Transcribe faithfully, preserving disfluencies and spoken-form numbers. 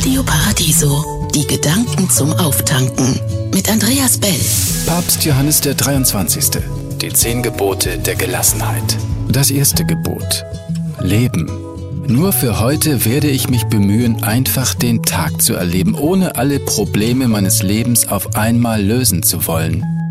Radio Paradiso, die Gedanken zum Auftanken mit Andreas Bell. Papst Johannes der dreiundzwanzigste. Die zehn Gebote der Gelassenheit. Das erste Gebot: Leben. Nur für heute werde ich mich bemühen, einfach den Tag zu erleben, ohne alle Probleme meines Lebens auf einmal lösen zu wollen.